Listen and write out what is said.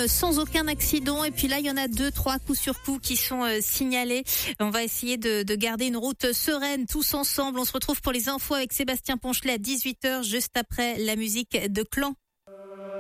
sans aucun accident. Et puis là, il y en a 2-3 coups sur coups qui sont signalés. On va essayer de garder une route sereine tous ensemble. On se retrouve pour les infos avec Sébastien Ponchelet à 18h, juste après la musique de Clan.